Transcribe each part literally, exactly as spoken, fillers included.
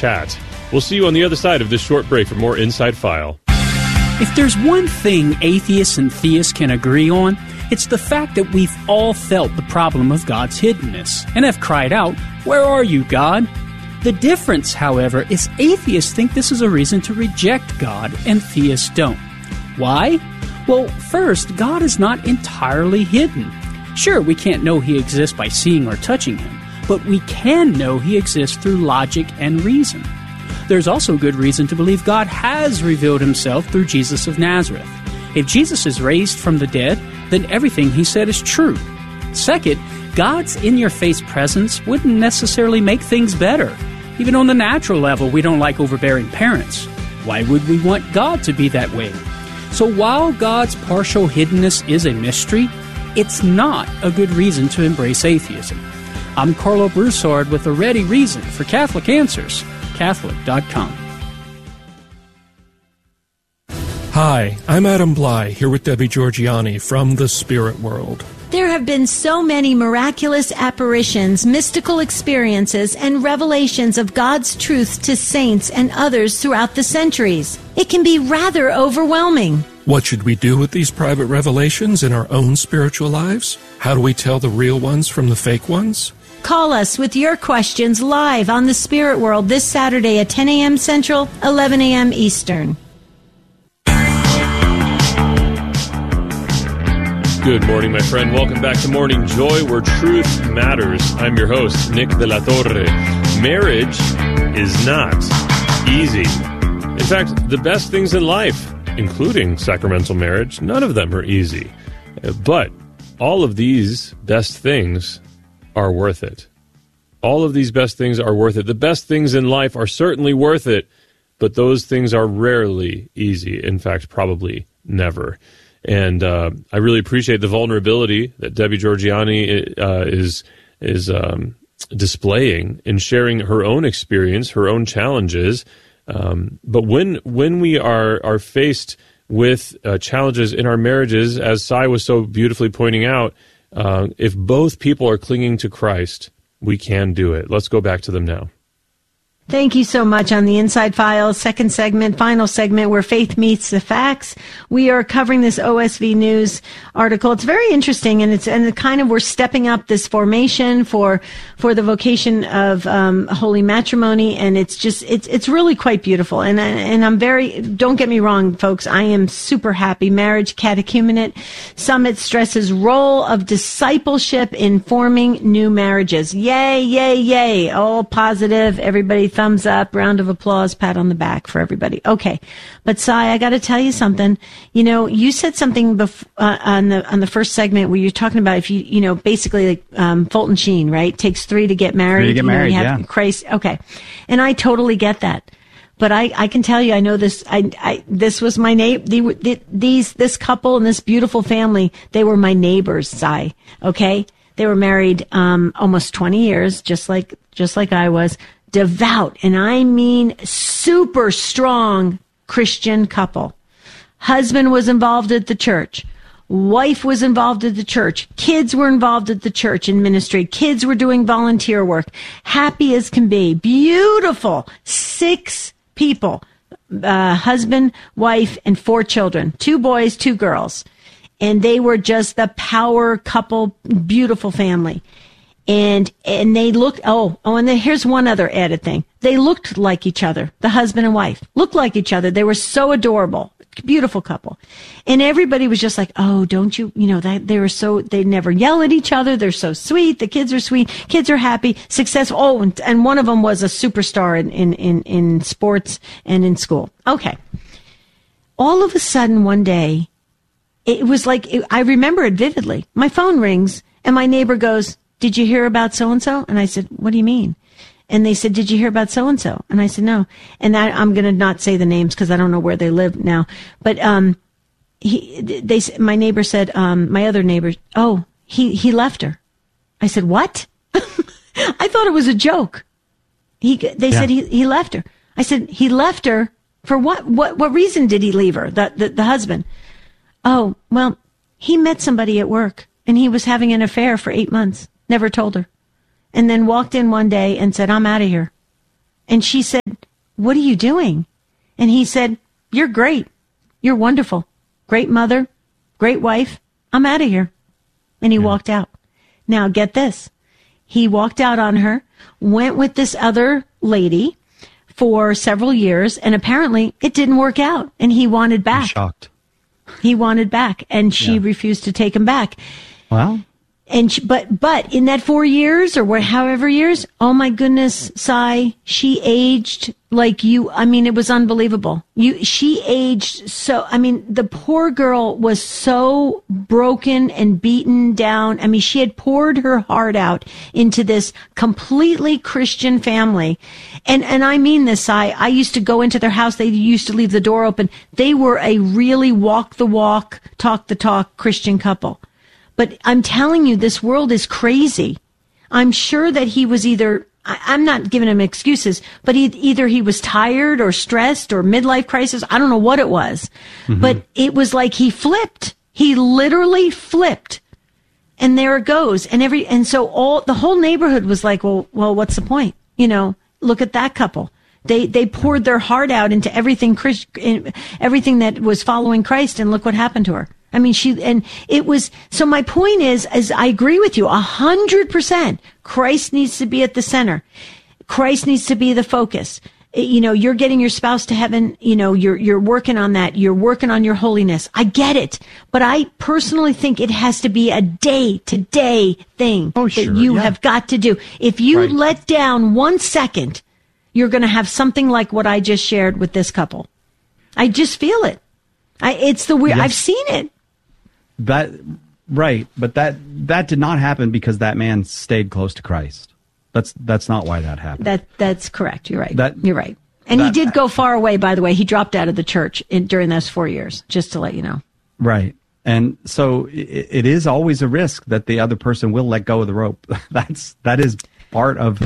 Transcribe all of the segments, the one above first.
chat. We'll see you on the other side of this short break for more Inside File. If there's one thing atheists and theists can agree on, it's the fact that we've all felt the problem of God's hiddenness and have cried out, "Where are you, God?" The difference, however, is atheists think this is a reason to reject God, and theists don't. Why? Well, first, God is not entirely hidden. Sure, we can't know He exists by seeing or touching Him, but we can know He exists through logic and reason. There's also good reason to believe God has revealed Himself through Jesus of Nazareth. If Jesus is raised from the dead, then everything He said is true. Second, God's in-your-face presence wouldn't necessarily make things better. Even on the natural level, we don't like overbearing parents. Why would we want God to be that way? So while God's partial hiddenness is a mystery, it's not a good reason to embrace atheism. I'm Carlo Broussard with a ready reason for Catholic Answers. Catholic dot com. Hi, I'm Adam Bly, here with Debbie Georgianni from the Spirit World. There have been so many miraculous apparitions, mystical experiences, and revelations of God's truth to saints and others throughout the centuries. It can be rather overwhelming. What should we do with these private revelations in our own spiritual lives? How do we tell the real ones from the fake ones? Call us with your questions live on the Spirit World this Saturday at ten a.m. Central, eleven a.m. Eastern. Good morning, my friend. Welcome back to Morning Joy, where truth matters. I'm your host, Nick de la Torre. Marriage is not easy. In fact, the best things in life, including sacramental marriage, none of them are easy. But all of these best things are worth it. All of these best things are worth it. The best things in life are certainly worth it, but those things are rarely easy. In fact, probably never. And uh, I really appreciate the vulnerability that Debbie Georgianni uh, is is um, displaying in sharing her own experience, her own challenges. Um, but when when we are are faced with uh, challenges in our marriages, as Sai was so beautifully pointing out, uh, if both people are clinging to Christ, we can do it. Let's go back to them now. Thank you so much. On the Inside Files, second segment, final segment, where faith meets the facts. We are covering this O S V News article. It's very interesting, and it's and the kind of we're stepping up this formation for for the vocation of um, holy matrimony, and it's just it's it's really quite beautiful. And and I'm very don't get me wrong, folks. I am super happy. Marriage Catechumenate Summit stresses role of discipleship in forming new marriages. Yay, yay, yay! All positive. Everybody. Thumbs up, round of applause, pat on the back for everybody. Okay. But Sai, I got to tell you something. You know, you said something bef- uh, on the on the first segment where you're talking about if you, you know, basically like um, Fulton Sheen, right? Takes three to get married. Three to get you know, married, you have yeah. Christ. Okay. And I totally get that. But I, I can tell you, I know this, I, I, this was my neighbor, the, the, these, this couple and this beautiful family, they were my neighbors, Sai. Okay. They were married, um, almost twenty years, just like, just like I was. Devout, and I mean super strong Christian couple. Husband was involved at the church. Wife was involved at the church. Kids were involved at the church in ministry. Kids were doing volunteer work. Happy as can be. Beautiful. Six people. Uh, husband, wife, and four children. Two boys, two girls. And they were just the power couple, beautiful family. And and they looked, oh, oh, and then here's one other added thing. They looked like each other, the husband and wife. Looked like each other. They were so adorable. Beautiful couple. And everybody was just like, oh, don't you, you know, that they were so, they never yell at each other. They're so sweet. The kids are sweet. Kids are happy, successful. Oh, and, and one of them was a superstar in, in, in, in sports and in school. Okay. All of a sudden one day, it was like, it, I remember it vividly. My phone rings and my neighbor goes, did you hear about so-and-so? And I said, what do you mean? And they said, did you hear about so-and-so? And I said, no. And I, I'm going to not say the names because I don't know where they live now. But um, he, they, my neighbor said, um, my other neighbor, oh, he, he left her. I said, what? I thought it was a joke. He, they yeah. said he, he left her. I said, he left her for what? What, what reason did he leave her? The, the, the husband. Oh, well, he met somebody at work and he was having an affair for eight months. Never told her. And then walked in one day and said, I'm out of here. And she said, what are you doing? And he said, you're great. You're wonderful. Great mother. Great wife. I'm out of here. And he yeah. walked out. Now get this. He walked out on her, went with this other lady for several years, and apparently it didn't work out. And he wanted back. I'm shocked. He wanted back, and she yeah. refused to take him back. Well, and she, but but in that four years or what, however years, oh my goodness, Cy, she aged like you. I mean, it was unbelievable. You, she aged so. I mean, the poor girl was so broken and beaten down. I mean, she had poured her heart out into this completely Christian family, and and I mean this, Cy. I used to go into their house. They used to leave the door open. They were a really walk the walk, talk the talk Christian couple. But I'm telling you, this world is crazy. I'm sure that he was either, I, I'm not giving him excuses, but he, either he was tired or stressed or midlife crisis. I don't know what it was, mm-hmm. but it was like he flipped. He literally flipped. And there it goes. And every, and so all, the whole neighborhood was like, well, well, what's the point? You know, look at that couple. They, they poured their heart out into everything, everything that was following Christ, and look what happened to her. I mean, she, and it was, so my point is, is I agree with you a hundred percent. Christ needs to be at the center. Christ needs to be the focus. You know, you're getting your spouse to heaven. You know, you're, you're working on that. You're working on your holiness. I get it. But I personally think it has to be a day to day thing oh, that sure, you yeah. have got to do. If you right. let down one second, you're going to have something like what I just shared with this couple. I just feel it. I, it's the weird, yes. I've seen it. That right, but that that did not happen because that man stayed close to Christ. That's that's not why that happened. That that's correct. You're right. That, You're right. And that, he did go far away. By the way, he dropped out of the church in, during those four years. Just to let you know. Right, and so it, it is always a risk that the other person will let go of the rope. That's that is part of,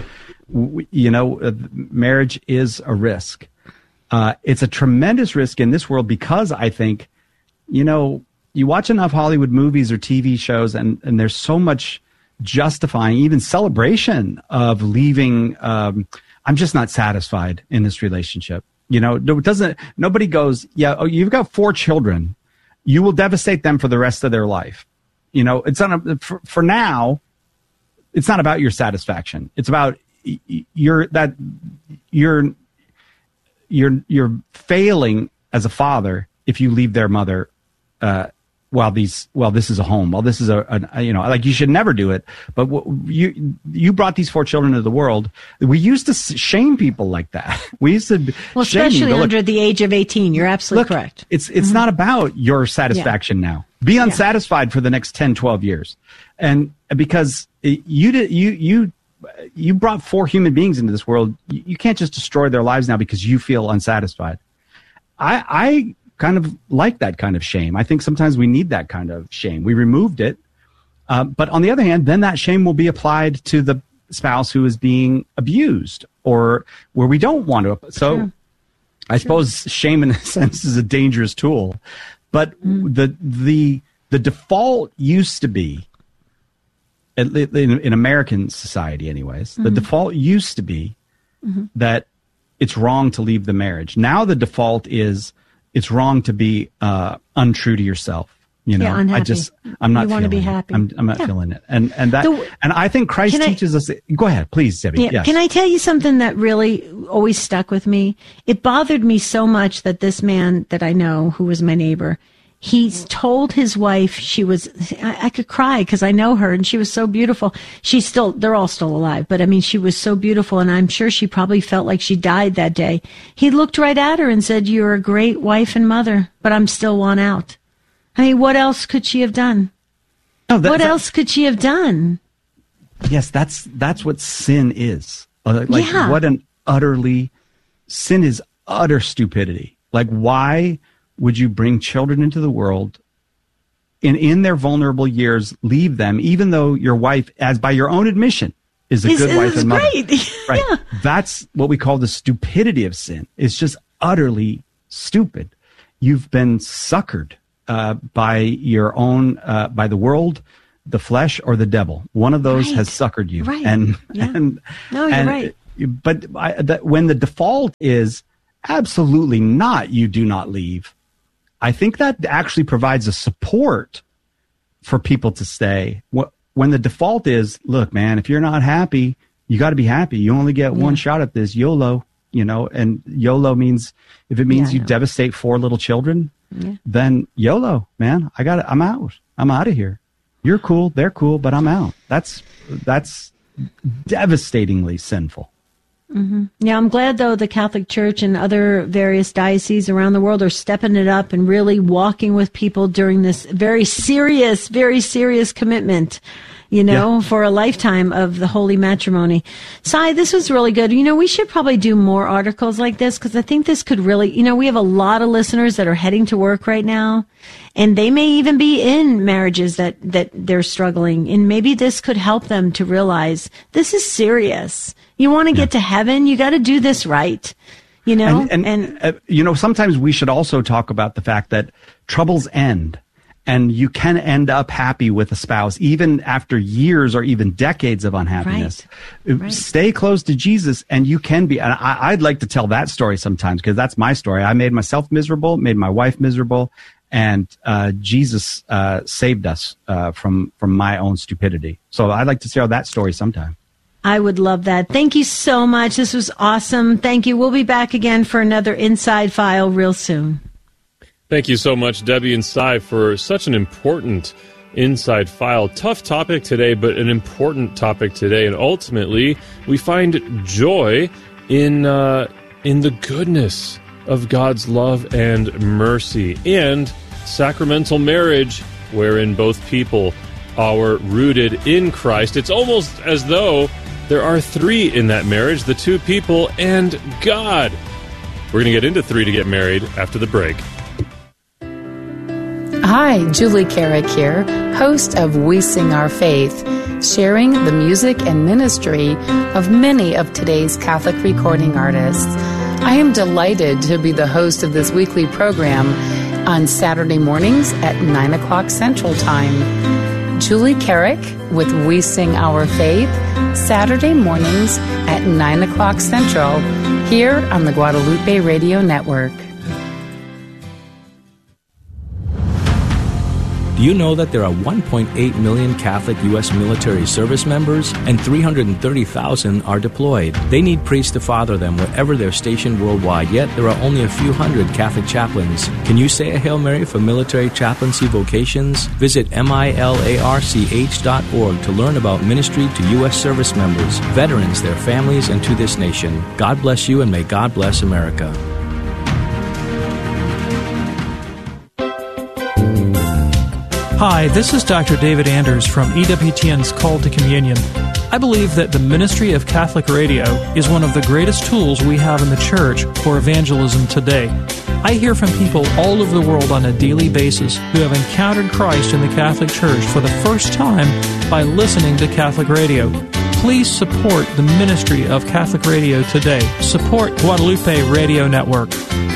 you know, marriage is a risk. Uh, it's a tremendous risk in this world because I think, you know. You watch enough Hollywood movies or T V shows, and, and there's so much justifying, even celebration of leaving. Um, I'm just not satisfied in this relationship. You know, it doesn't. Nobody goes, yeah. Oh, you've got four children. You will devastate them for the rest of their life. You know, it's not a, for, for now. It's not about your satisfaction. It's about you're that you're you're you're failing as a father if you leave their mother. Uh, While these, well, this is a home. Well, this is a, a, you know, like you should never do it. But what, you, you brought these four children into the world. We used to shame people like that. We used to, well, shame especially you. under Look, the age of eighteen. You're absolutely look, correct. It's, it's mm-hmm. not about your satisfaction yeah. now. Be unsatisfied yeah. for the next ten, twelve years. And because you did, you, you, you brought four human beings into this world. You, you can't just destroy their lives now because you feel unsatisfied. I, I, kind of like that kind of shame. I think sometimes we need that kind of shame. We removed it. Uh, but on the other hand, then that shame will be applied to the spouse who is being abused or where we don't want to. So sure. I suppose sure. shame in a sense is a dangerous tool. But mm. the the the default used to be, in, in American society anyways, mm-hmm. the default used to be mm-hmm. that it's wrong to leave the marriage. Now the default is it's wrong to be uh, untrue to yourself. You know, yeah, unhappy. I just, I'm not you want to be it. happy. I'm, I'm not yeah. feeling it. And, and that, the, and I think Christ teaches I, us, go ahead, please, Debbie. Yeah, yes. Can I tell you something that really always stuck with me? It bothered me so much that this man that I know, who was my neighbor, he's told his wife she was, I, I could cry because I know her and she was so beautiful. She's still, they're all still alive, but I mean, she was so beautiful and I'm sure she probably felt like she died that day. He looked right at her and said, "You're a great wife and mother, but I'm still one out." I mean, what else could she have done? Oh, that, what that, else could she have done? Yes, that's that's what sin is. Uh, like yeah. what an utterly, sin is utter stupidity. Like why would you bring children into the world and in their vulnerable years leave them, even though your wife, as by your own admission, is a it's, good wife and mother? Great. Right. Yeah. That's what we call the stupidity of sin. It's just utterly stupid. You've been suckered uh, by your own, uh, by the world, the flesh, or the devil. One of those right. has suckered you. Right. And, yeah. and, no, you're and right. but I, that when the default is absolutely not, you do not leave, I think that actually provides a support for people to stay. When the default is, look, man, if you're not happy, you got to be happy. You only get yeah. one shot at this, YOLO, you know, and YOLO means, if it means yeah, you devastate four little children, yeah. then YOLO, man, I got it. I'm out. I'm out of here. You're cool. They're cool, but I'm out. That's, that's devastatingly sinful. Mm-hmm. Yeah, I'm glad, though, the Catholic Church and other various dioceses around the world are stepping it up and really walking with people during this very serious, very serious commitment, you know, yeah. for a lifetime of the holy matrimony. Sai, this was really good. You know, we should probably do more articles like this because I think this could really, you know, we have a lot of listeners that are heading to work right now, and they may even be in marriages that, that they're struggling, and maybe this could help them to realize this is serious. You want to get yeah. to heaven, you got to do this right, you know? And, and, and uh, you know, sometimes we should also talk about the fact that troubles end, and you can end up happy with a spouse, even after years or even decades of unhappiness. Right. Right. Stay close to Jesus, and you can be. And I, I'd like to tell that story sometimes, because that's my story. I made myself miserable, made my wife miserable, and uh, Jesus uh, saved us uh, from, from my own stupidity. So I'd like to share that story sometime. I would love that. Thank you so much. This was awesome. Thank you. We'll be back again for another Inside File real soon. Thank you so much, Debbie and Sai, for such an important Inside File. Tough topic today, but an important topic today. And ultimately, we find joy in uh, in the goodness of God's love and mercy, and sacramental marriage, wherein both people are rooted in Christ. It's almost as though there are three in that marriage, the two people and God. We're going to get into three to get married after the break. Hi, Julie Carrick here, host of We Sing Our Faith, sharing the music and ministry of many of today's Catholic recording artists. I am delighted to be the host of this weekly program on Saturday mornings at nine o'clock Central Time. Julie Carrick with We Sing Our Faith, Saturday mornings at nine o'clock Central, here on the Guadalupe Radio Network. Do you know that there are one point eight million Catholic U S military service members and three hundred thirty thousand are deployed? They need priests to father them wherever they're stationed worldwide, yet there are only a few hundred Catholic chaplains. Can you say a Hail Mary for military chaplaincy vocations? Visit milarch dot org to learn about ministry to U S service members, veterans, their families, and to this nation. God bless you, and may God bless America. Hi, this is Doctor David Anders from E W T N's Call to Communion. I believe that the ministry of Catholic radio is one of the greatest tools we have in the Church for evangelism today. I hear from people all over the world on a daily basis who have encountered Christ in the Catholic Church for the first time by listening to Catholic radio. Please support the ministry of Catholic radio today. Support Guadalupe Radio Network.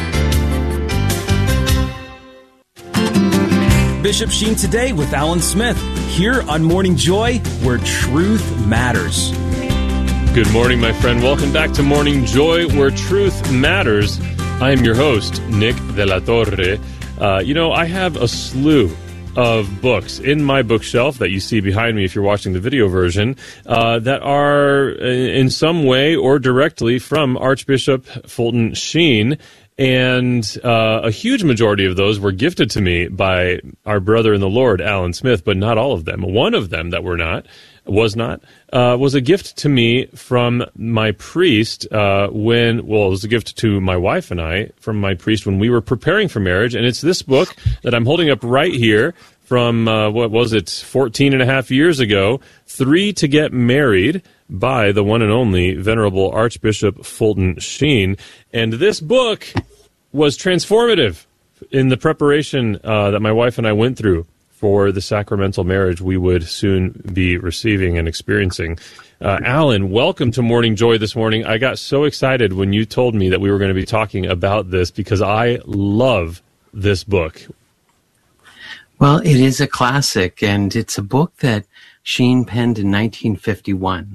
Bishop Sheen Today with Alan Smith, here on Morning Joy, where truth matters. Good morning, my friend. Welcome back to Morning Joy, where truth matters. I am your host, Nick de la Torre. Uh, you know, I have a slew of books in my bookshelf that you see behind me if you're watching the video version uh, that are in some way or directly from Archbishop Fulton Sheen. And uh, a huge majority of those were gifted to me by our brother in the Lord, Alan Smith, but not all of them. One of them that were not, was not, uh, was a gift to me from my priest uh, when, well, it was a gift to my wife and I from my priest when we were preparing for marriage. And it's this book that I'm holding up right here from, uh, what was it, fourteen and a half years ago, Three to Get Married, by the one and only Venerable Archbishop Fulton Sheen. And this book was transformative in the preparation uh, that my wife and I went through for the sacramental marriage we would soon be receiving and experiencing. Uh, Alan, welcome to Morning Joy this morning. I got so excited when you told me that we were going to be talking about this because I love this book. Well, it is a classic, and it's a book that Sheen penned in nineteen fifty-one.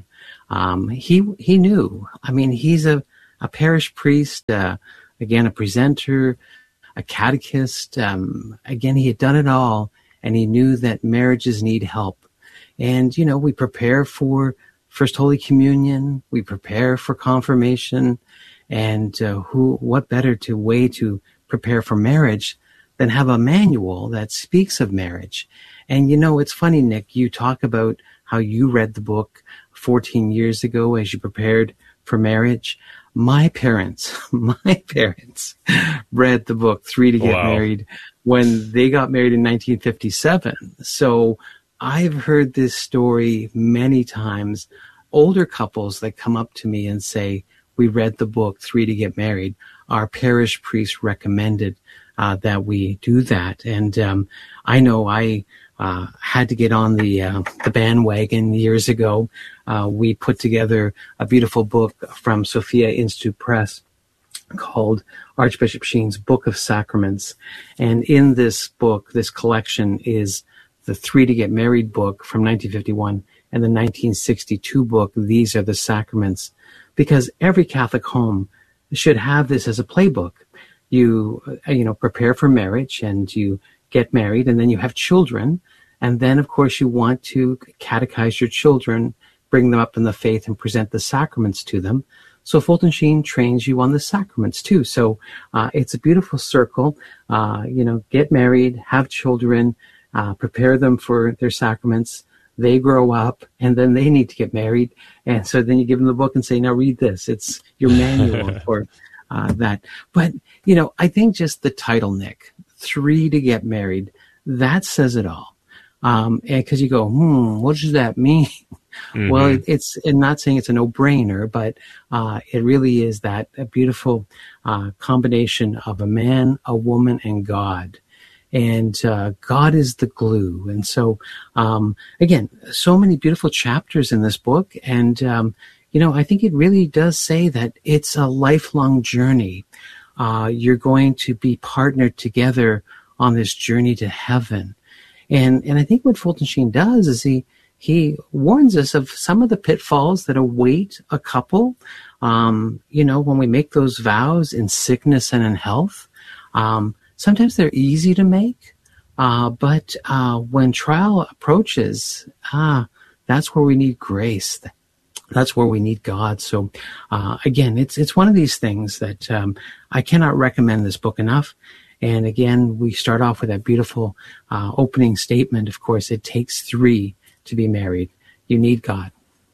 um, he he knew. I mean, he's a, a parish priest, uh, again, a presenter, a catechist. Um, again, he had done it all, and he knew that marriages need help. And, you know, we prepare for First Holy Communion, we prepare for confirmation, and uh, who? what better to way to prepare for marriage than have a manual that speaks of marriage. And, you know, it's funny, Nick, you talk about how you read the book fourteen years ago as you prepared for marriage. My parents, my parents read the book Three to Get Wow. Married when they got married in nineteen fifty-seven. So I've heard this story many times. Older couples that come up to me and say, we read the book Three to Get Married. Our parish priest recommended uh, that we do that. And um, I know I uh, had to get on the uh, the bandwagon years ago. Uh, we put together a beautiful book from Sophia Institute Press called Archbishop Sheen's Book of Sacraments. And in this book, this collection is the Three to Get Married book from nineteen fifty-one and the nineteen sixty-two book, These Are the Sacraments, because every Catholic home should have this as a playbook. You, uh, you know, prepare for marriage and you get married, and then you have children. And then, of course, you want to catechize your children, bring them up in the faith, and present the sacraments to them. So Fulton Sheen trains you on the sacraments too. So uh, it's a beautiful circle. Uh, you know, get married, have children, uh, prepare them for their sacraments. They grow up, and then they need to get married. And so then you give them the book and say, now read this. It's your manual for uh, that. But, you know, I think just the title, Nick, Three to Get Married, that says it all. Um, and because you go, hmm, what does that mean? Mm-hmm. Well, it, it's I'm not saying it's a no-brainer, but uh, it really is that a beautiful uh, combination of a man, a woman, and God. And uh, God is the glue. And so, um, again, so many beautiful chapters in this book. And, um, you know, I think it really does say that it's a lifelong journey. Uh, you're going to be partnered together on this journey to heaven. And and I think what Fulton Sheen does is he he warns us of some of the pitfalls that await a couple. Um, you know, when we make those vows in sickness and in health, um, sometimes they're easy to make, uh, but uh, when trial approaches, ah, that's where we need grace. That's where we need God. So, uh, again, it's it's one of these things that um, I cannot recommend this book enough. And again, we start off with that beautiful uh, opening statement. Of course, it takes three to be married. You need God.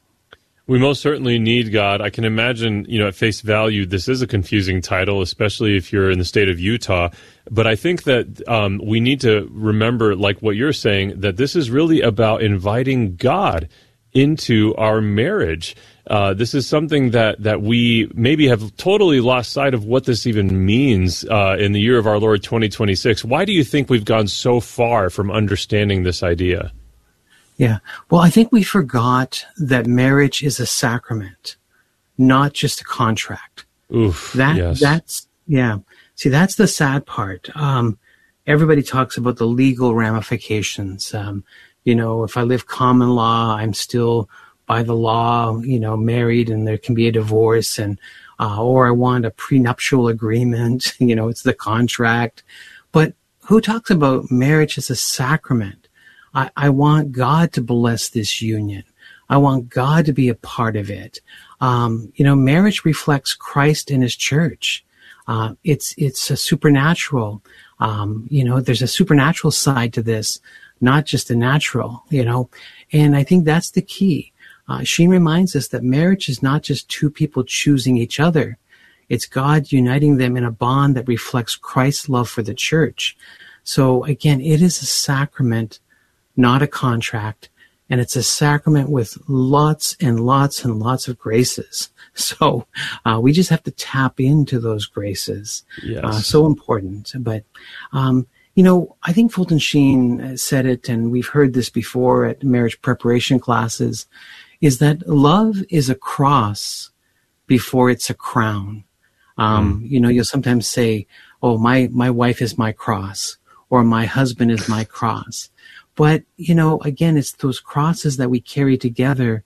We most certainly need God. I can imagine, you know, at face value, this is a confusing title, especially if you're in the state of Utah. But I think that um, we need to remember, like what you're saying, that this is really about inviting God into our marriage. Uh, this is something that, that we maybe have totally lost sight of what this even means uh, in the year of our Lord twenty twenty-six. Why do you think we've gone so far from understanding this idea? Yeah. Well, I think we forgot that marriage is a sacrament, not just a contract. Oof. That, yes. That's, yeah. See, that's the sad part. Um, everybody talks about the legal ramifications. Um, you know, if I live common law, I'm still by the law, you know, married, and there can be a divorce, and, uh, or I want a prenuptial agreement, you know, it's the contract. But who talks about marriage as a sacrament? I, I want God to bless this union. I want God to be a part of it. Um, you know, marriage reflects Christ and his church. Uh, it's, it's a supernatural, um, you know, there's a supernatural side to this, not just a natural, you know, and I think that's the key. Uh, Sheen reminds us that marriage is not just two people choosing each other. It's God uniting them in a bond that reflects Christ's love for the church. So again, it is a sacrament, not a contract. And it's a sacrament with lots and lots and lots of graces. So uh, we just have to tap into those graces. Yes. Uh, so important. But, um, you know, I think Fulton Sheen said it, and we've heard this before at marriage preparation classes, is that love is a cross before it's a crown. Um, mm. You know, you'll sometimes say, oh, my, my wife is my cross, or my husband is my cross. But, you know, again, it's those crosses that we carry together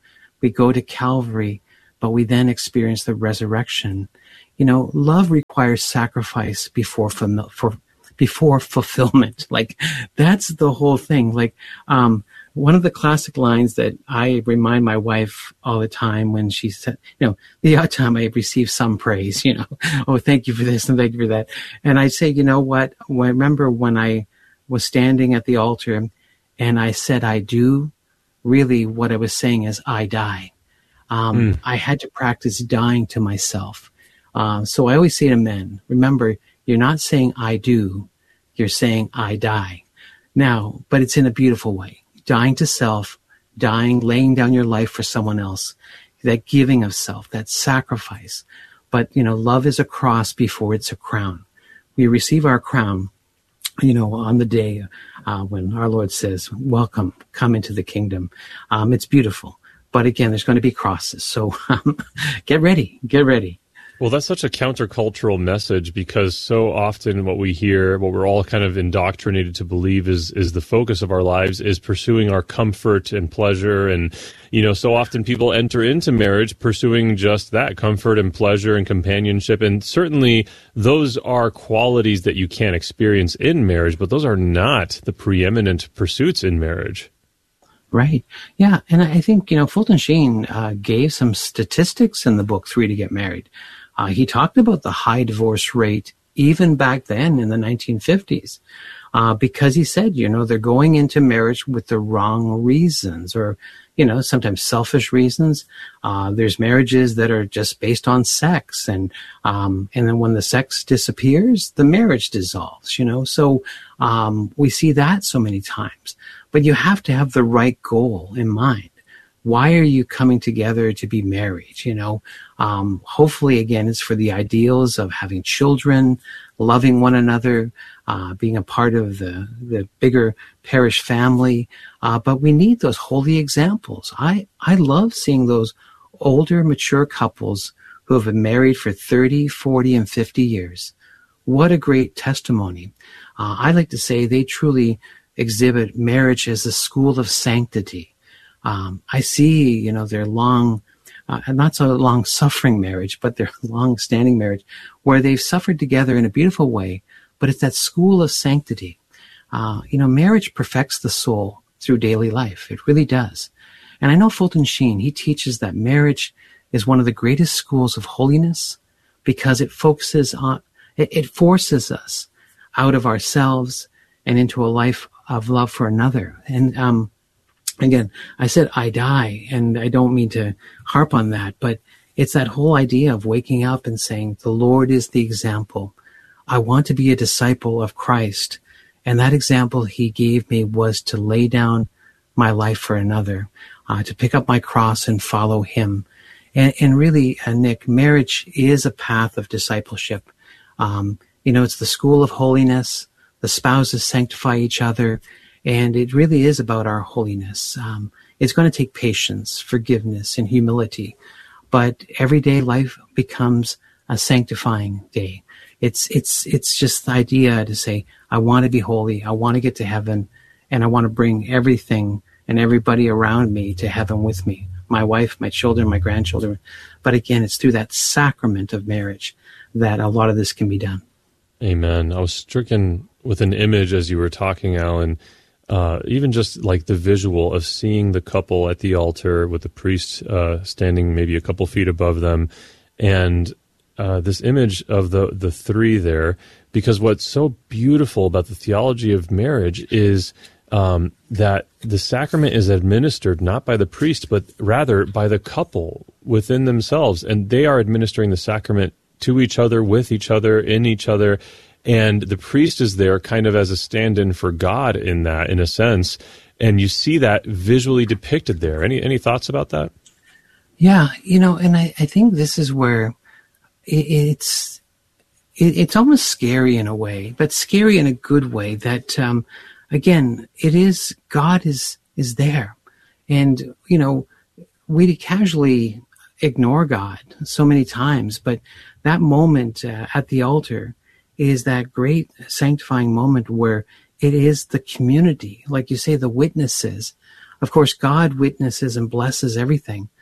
we go to Calvary, but we then experience the resurrection. You know, love requires sacrifice before fam- for before fulfillment. Like, that's the whole thing. Like, um, one of the classic lines that I remind my wife all the time when she said, you know, the odd time I receive some praise, you know, oh, thank you for this and thank you for that. And I say, you know what? I remember when I was standing at the altar and I said, I do, really what I was saying is I die. Um, mm. I had to practice dying to myself. Uh, so I always say to men, remember, you're not saying I do, you're saying I die. Now, but it's in a beautiful way. Dying to self, dying, laying down your life for someone else, that giving of self, that sacrifice. But, you know, love is a cross before it's a crown. We receive our crown, you know, on the day uh, when our Lord says, welcome, come into the kingdom. Um, it's beautiful. But again, there's going to be crosses. So um, get ready, get ready. Well, that's such a countercultural message, because so often what we hear, what we're all kind of indoctrinated to believe is is the focus of our lives is pursuing our comfort and pleasure. And, you know, so often people enter into marriage pursuing just that, comfort and pleasure and companionship. And certainly those are qualities that you can't experience in marriage, but those are not the preeminent pursuits in marriage. Right. Yeah. And I think, you know, Fulton Sheen uh, gave some statistics in the book, Three to Get Married. Uh, he talked about the high divorce rate even back then in the nineteen fifties, uh, because he said, you know, they're going into marriage with the wrong reasons, or, you know, sometimes selfish reasons. Uh, there's marriages that are just based on sex. And, um, and then when the sex disappears, the marriage dissolves, you know, so, um, we see that so many times, but you have to have the right goal in mind. Why are you coming together to be married? You know, um, hopefully, again, it's for the ideals of having children, loving one another, uh, being a part of the, the bigger parish family. Uh, but we need those holy examples. I, I love seeing those older, mature couples who have been married for thirty, forty, and fifty years. What a great testimony. Uh, I like to say they truly exhibit marriage as a school of sanctity. Um, I see, you know, their long, uh, not so long suffering marriage, but their long standing marriage where they've suffered together in a beautiful way, but it's that school of sanctity. Uh, you know, marriage perfects the soul through daily life. It really does. And I know Fulton Sheen, he teaches that marriage is one of the greatest schools of holiness because it focuses on, it, it forces us out of ourselves and into a life of love for another. And, um, Again, I said I die, and I don't mean to harp on that, but it's that whole idea of waking up and saying, the Lord is the example. I want to be a disciple of Christ. And that example he gave me was to lay down my life for another, uh, to pick up my cross and follow him. And, and really, uh, Nick, marriage is a path of discipleship. Um, you know, it's the school of holiness. The spouses sanctify each other. And it really is about our holiness. Um, it's going to take patience, forgiveness, and humility. But everyday life becomes a sanctifying day. It's it's it's just the idea to say, I want to be holy, I want to get to heaven, and I want to bring everything and everybody around me to heaven with me. My wife, my children, my grandchildren. But again, it's through that sacrament of marriage that a lot of this can be done. Amen. I was stricken with an image as you were talking, Alan. Uh, even just like the visual of seeing the couple at the altar with the priest uh, standing maybe a couple feet above them, and uh, this image of the the three there, because what's so beautiful about the theology of marriage is um, that the sacrament is administered not by the priest, but rather by the couple within themselves, and they are administering the sacrament to each other, with each other, in each other. And the priest is there kind of as a stand-in for God in that, in a sense. And you see that visually depicted there. Any any thoughts about that? Yeah, you know, and I, I think this is where it, it's it, it's almost scary in a way, but scary in a good way that, um, again, it is, God is is there. And, you know, we casually ignore God so many times, but that moment uh, at the altar is that great sanctifying moment where it is the community, like you say, the witnesses. Of course, God witnesses and blesses everything,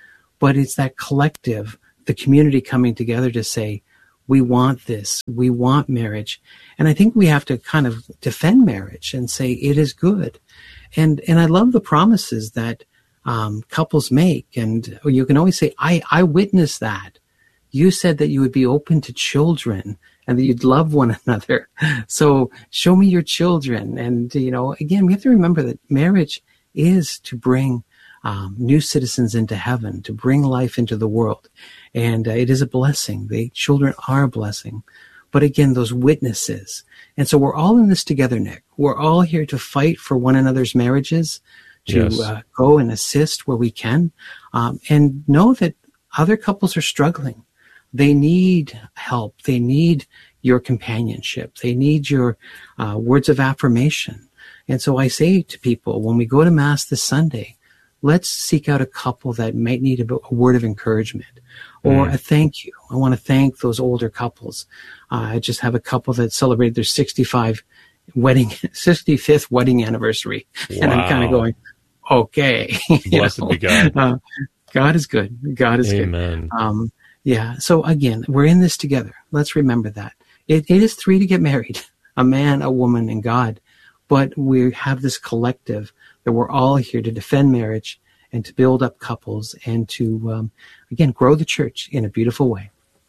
but it's that collective, the community coming together to say, we want this, we want marriage. And I think we have to kind of defend marriage and say it is good. And and I love the promises that um, couples make. And you can always say, I, I witnessed that. You said that you would be open to children and that you'd love one another. So show me your children. And, you know, again, we have to remember that marriage is to bring um, new citizens into heaven, to bring life into the world. And uh, it is a blessing. The children are a blessing. But again, those witnesses. And so we're all in this together, Nick. We're all here to fight for one another's marriages, to Yes. uh, go and assist where we can, um, and know that other couples are struggling. They need help. They need your companionship. They need your uh, words of affirmation. And so I say to people, when we go to Mass this Sunday, let's seek out a couple that might need a, a word of encouragement or Mm. a thank you. I want to thank those older couples. Uh, I just have a couple that celebrated their sixty-five wedding, sixty-fifth wedding anniversary. And I'm kind of Wow. going, okay. you Blessed know, be God. Uh, God is good. God is Amen. good. Um, yeah. So again, we're in this together. Let's remember that. It, it is three to get married, a man, a woman, and God. But we have this collective that we're all here to defend marriage and to build up couples and to, um, again, grow the church in a beautiful way.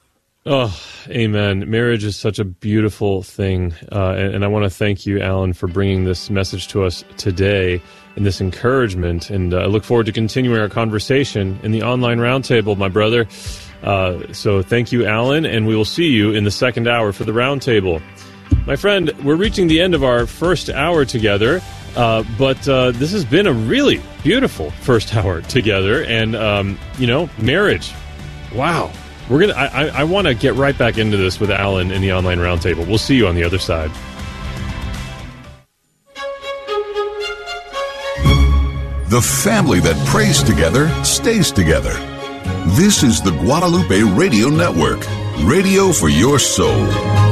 Oh, amen. Marriage is such a beautiful thing. Uh, and, and I want to thank you, Alan, for bringing this message to us today and this encouragement. And uh, I look forward to continuing our conversation in the online roundtable, my brother. Uh, so thank you, Alan, and we will see you in the second hour for the roundtable. My friend, we're reaching the end of our first hour together, uh, but uh, this has been a really beautiful first hour together. And, um, you know, marriage, wow. We're gonna. I, I, I want to get right back into this with Alan in the online roundtable. We'll see you on the other side. The family that prays together stays together. This is the Guadalupe Radio Network, radio for your soul.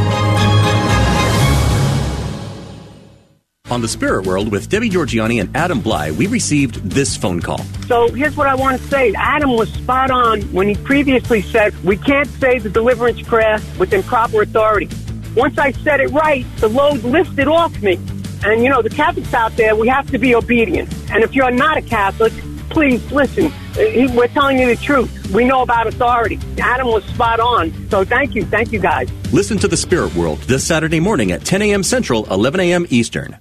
On The Spirit World with Debbie Georgiani and Adam Bly, we received this phone call. So here's what I want to say. Adam was spot on when he previously said we can't say the deliverance prayer with improper authority. Once I said it right, the load lifted off me. And, you know, the Catholics out there, we have to be obedient. And if you're not a Catholic, please listen. We're telling you the truth. We know about authority. Adam was spot on. So thank you. Thank you, guys. Listen to The Spirit World this Saturday morning at ten a.m. Central, eleven a.m. Eastern.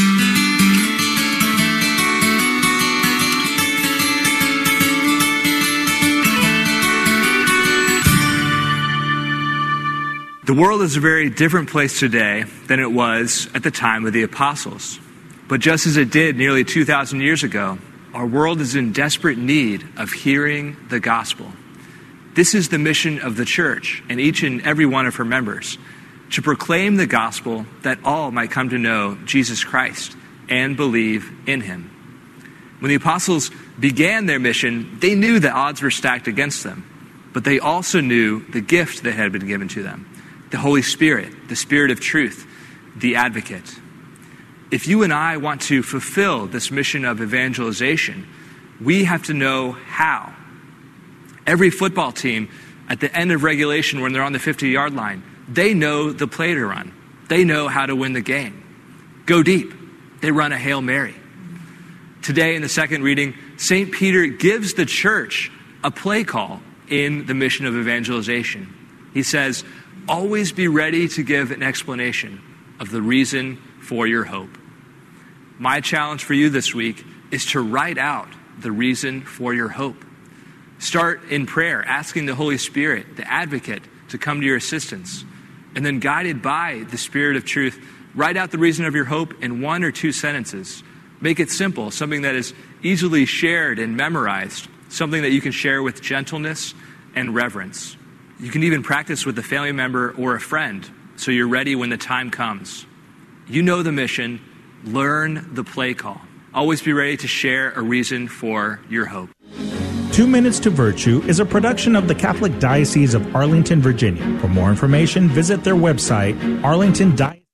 The world is a very different place today than it was at the time of the apostles. But just as it did nearly two thousand years ago, our world is in desperate need of hearing the gospel. This is the mission of the church and each and every one of her members, to proclaim the gospel that all might come to know Jesus Christ and believe in him. When the apostles began their mission, they knew the odds were stacked against them, but they also knew the gift that had been given to them. The Holy Spirit, the Spirit of truth, the advocate. If you and I want to fulfill this mission of evangelization, we have to know how. Every football team, at the end of regulation when they're on the fifty-yard line, they know the play to run. They know how to win the game. Go deep. They run a Hail Mary. Today in the second reading, Saint Peter gives the church a play call in the mission of evangelization. He says, always be ready to give an explanation of the reason for your hope. My challenge for you this week is to write out the reason for your hope. Start in prayer, asking the Holy Spirit, the advocate, to come to your assistance. And then guided by the Spirit of truth, write out the reason of your hope in one or two sentences. Make it simple, something that is easily shared and memorized, something that you can share with gentleness and reverence. You can even practice with a family member or a friend so you're ready when the time comes. You know the mission. Learn the play call. Always be ready to share a reason for your hope. Two Minutes to Virtue is a production of the Catholic Diocese of Arlington, Virginia. For more information, visit their website, arlington diocese.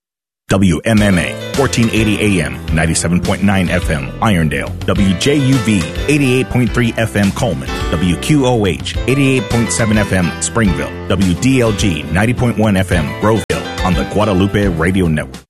W M M A, fourteen eighty A M, ninety-seven point nine F M, Irondale. W J U V, eighty-eight point three F M, Coleman. W Q O H, eighty-eight point seven F M, Springville. W D L G, ninety point one F M, Groveville, on the Guadalupe Radio Network.